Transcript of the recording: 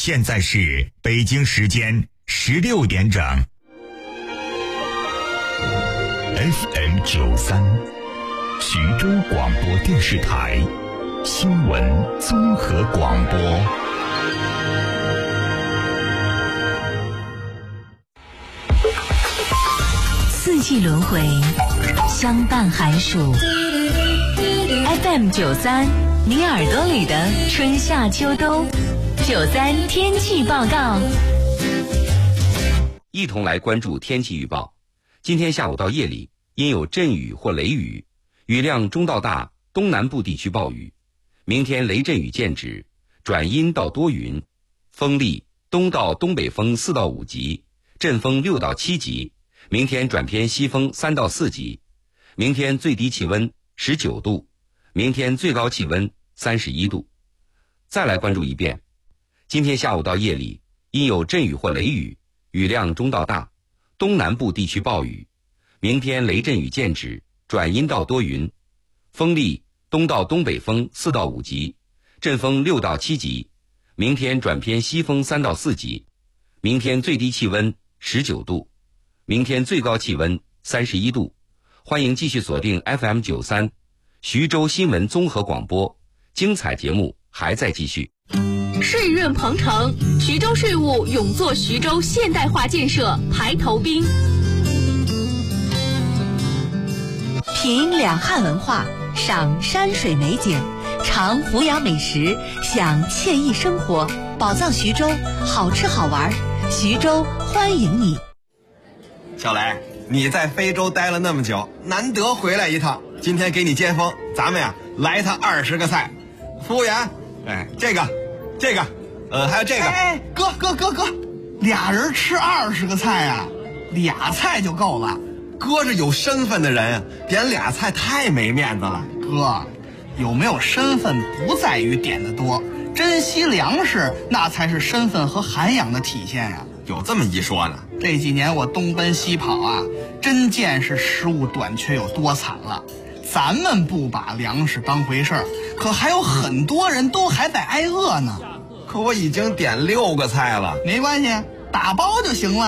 现在是北京时间16点整。FM93，徐州广播电视台新闻综合广播。 四季轮回，相伴寒暑。FM93，你耳朵里的春夏秋冬。93天气报告。 一同来关注天气预报。今天下午到夜里，因有阵雨或雷雨，雨量中到大，东南部地区暴雨。明天雷阵雨见止，转阴到多云，风力东到东北风4到5级，阵风6到7级。明天转偏西风3到4级。明天最低气温19度，明天最高气温31度。再来关注一遍。今天下午到夜里，因有阵雨或雷雨，雨量中到大，东南部地区暴雨。明天雷阵雨见止，转阴到多云，风力东到东北风4到5级，阵风6到7级。明天转偏西风3到4级。明天最低气温19度，明天最高气温31度。欢迎继续锁定 FM93 徐州新闻综合广播，精彩节目还在继续。 税润鹏程，徐州税务勇做徐州现代化建设排头兵。 品两汉文化，赏山水美景，尝胡杨美食，享惬意生活，宝藏徐州，好吃好玩，徐州欢迎你。 小雷，你在非洲待了那么久，难得回来一趟，今天给你接风，咱们呀来他20个菜。服务员，这个，还有这个。 哥，俩人吃20个菜啊，俩菜就够了。 哥是有身份的人，点俩菜太没面子了。 哥，有没有身份不在于点的多，珍惜粮食那才是身份和涵养的体现呀。 有这么一说呢。 这几年我东奔西跑啊，真见识食物短缺有多惨了。咱们不把粮食当回事儿，可还有很多人都还在挨饿呢。 可我已经点6个菜了。 没关系，打包就行了。